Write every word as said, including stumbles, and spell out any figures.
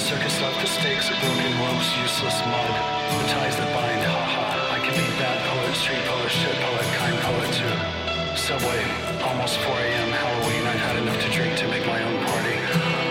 circus left the stakes of broken ropes, useless mud, the ties that bind, haha. I can be bad poet, street poet, shit poet, kind poet too. Subway, almost four a.m. Halloween, I've had enough to drink to make my own party.